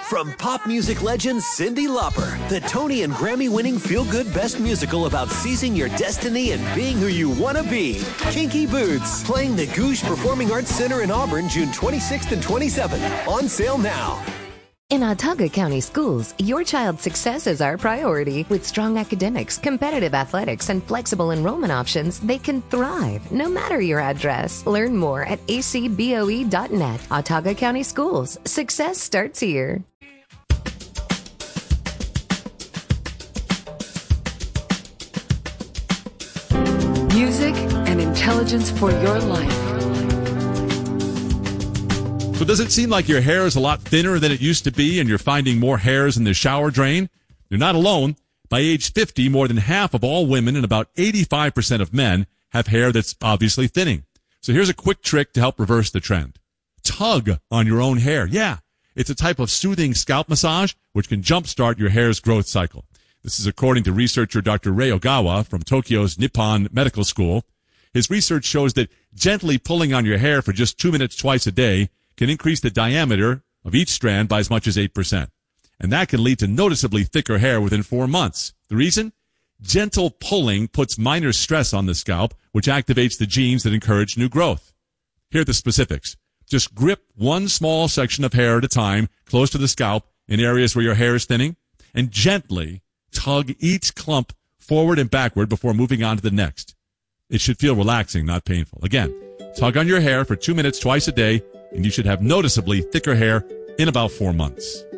From pop music legend Cyndi Lauper, the Tony and Grammy-winning feel-good best musical about seizing your destiny and being who you want to be. Kinky Boots, playing the Gouge Performing Arts Center in Auburn, June 26th and 27th. On sale now. In Autauga County Schools, your child's success is our priority. With strong academics, competitive athletics, and flexible enrollment options, they can thrive no matter your address. Learn more at acboe.net. Autauga County Schools. Success starts here. Music and intelligence for your life. So does it seem like your hair is a lot thinner than it used to be and you're finding more hairs in the shower drain? You're not alone. By age 50, more than half of all women and about 85% of men have hair that's obviously thinning. So here's a quick trick to help reverse the trend. Tug on your own hair. Yeah, it's a type of soothing scalp massage which can jumpstart your hair's growth cycle. This is according to researcher Dr. Rei Ogawa from Tokyo's Nippon Medical School. His research shows that gently pulling on your hair for just 2 minutes twice a day can increase the diameter of each strand by as much as 8%. And that can lead to noticeably thicker hair within 4 months. The reason? Gentle pulling puts minor stress on the scalp, which activates the genes that encourage new growth. Here are the specifics. Just grip one small section of hair at a time close to the scalp in areas where your hair is thinning, and gently tug each clump forward and backward before moving on to the next. It should feel relaxing, not painful. Again, tug on your hair for 2 minutes twice a day, and you should have noticeably thicker hair in about 4 months.